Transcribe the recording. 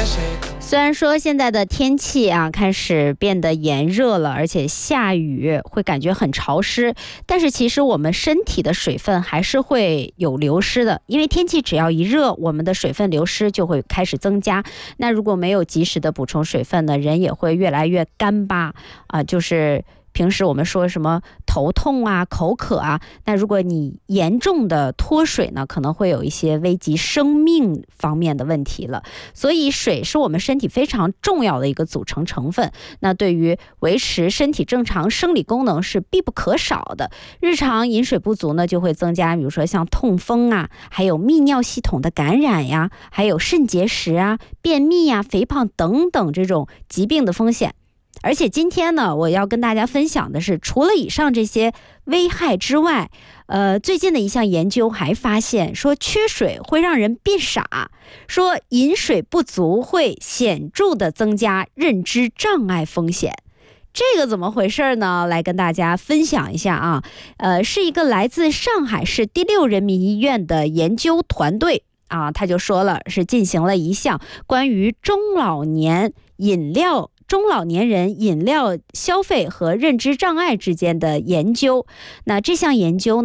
虽然说现在的天气啊开始变得炎热了，而且下雨会感觉很潮湿，但是其实我们身体的水分还是会有流失的，因为天气只要一热，我们的水分流失就会开始增加。那如果没有及时的补充水分呢，人也会越来越干巴就是平时我们说什么头痛啊、口渴啊，那如果你严重的脱水呢，可能会有一些危及生命方面的问题了。所以水是我们身体非常重要的一个组成成分，那对于维持身体正常生理功能是必不可少的。日常饮水不足呢，就会增加比如说像痛风啊，还有泌尿系统的感染呀，还有肾结石啊、便秘啊、肥胖等等这种疾病的风险。而且今天呢，我要跟大家分享的是，除了以上这些危害之外，最近的一项研究还发现说，缺水会让人变傻，说饮水不足会显著的增加认知障碍风险。这个怎么回事呢？来跟大家分享一下啊，是一个来自上海市第6人民医院的研究团队啊，他就说了，是进行了一项关于中老年人饮料消费和认知障碍之间的研究。那这项研究呢，